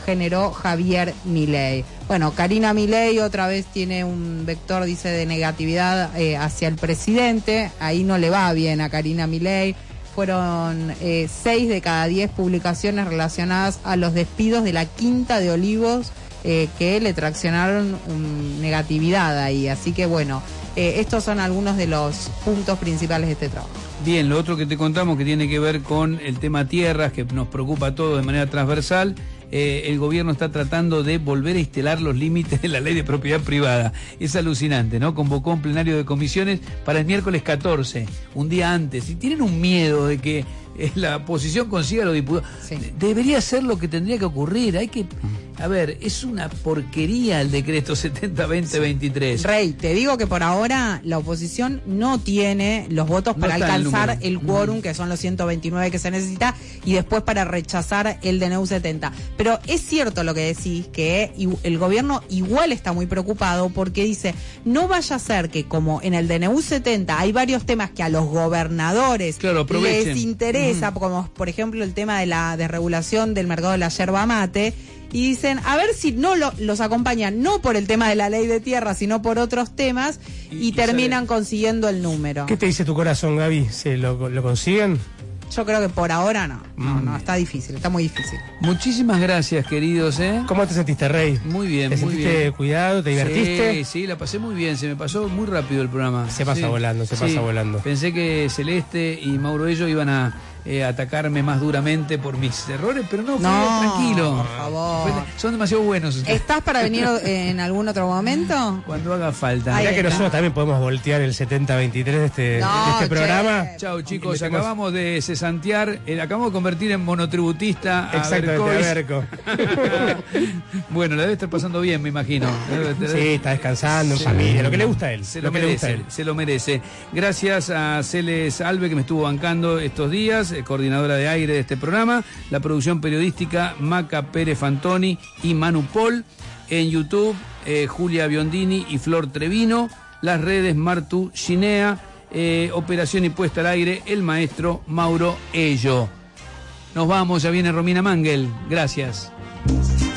generó Javier Milei. Bueno, Karina Milei otra vez tiene un vector, dice, de negatividad hacia el presidente. Ahí no le va bien a Karina Milei. Fueron 6 de cada 10 publicaciones relacionadas a los despidos de la Quinta de Olivos que le traccionaron negatividad ahí. Así que bueno, estos son algunos de los puntos principales de este trabajo. Bien, lo otro que te contamos que tiene que ver con el tema tierras, que nos preocupa a todos de manera transversal. El gobierno está tratando de volver a instalar los límites de la ley de propiedad privada. Es alucinante, ¿no? Convocó un plenario de comisiones para el miércoles 14, un día antes. Y tienen un miedo de que la oposición consiga los diputados. Sí. Debería ser lo que tendría que ocurrir. Hay que... A ver, es una porquería el decreto 70-2023. Rey, te digo que por ahora la oposición no tiene los votos para alcanzar el quórum, que son los 129 que se necesita, y después para rechazar el DNU 70. Pero es cierto lo que decís, que el gobierno igual está muy preocupado porque dice, no vaya a ser que como en el DNU 70 hay varios temas que a los gobernadores les interesa, como por ejemplo el tema de la desregulación del mercado de la yerba mate, y dicen, a ver si no los acompañan, no por el tema de la ley de tierra, sino por otros temas, y terminan consiguiendo el número. ¿Qué te dice tu corazón, Gaby? ¿Se lo consiguen? Yo creo que por ahora no. No, está difícil, está muy difícil. Muchísimas gracias, queridos. ¿Cómo te sentiste, Rey? Muy bien, ¿Te muy bien. sentiste cuidado? ¿Te divertiste? Sí, la pasé muy bien. Se me pasó muy rápido el programa. Se pasa volando, se pasa volando. Pensé que Celeste y Mauro Ello iban a atacarme más duramente por mis errores, pero no, tranquilo. Por favor. Son demasiado buenos. ¿Estás para venir en algún otro momento? Cuando haga falta. Mirá que nosotros también podemos voltear el 70-23 de este programa. Chau, chicos, acabamos de cesantear, acabamos de convertir en monotributista a Berco. Bueno, la debe estar pasando bien, me imagino. Sí, está descansando en familia, lo que le gusta a él. Se lo merece. Gracias a Celes Alve, que me estuvo bancando estos días, coordinadora de aire de este programa, la producción periodística Maca Pérez Fantoni y Manu Pol, en YouTube Julia Biondini y Flor Trevino, las redes Martu Ginea, operación y puesta al aire el maestro Mauro Ello. Nos vamos, ya viene Romina Mangel. Gracias.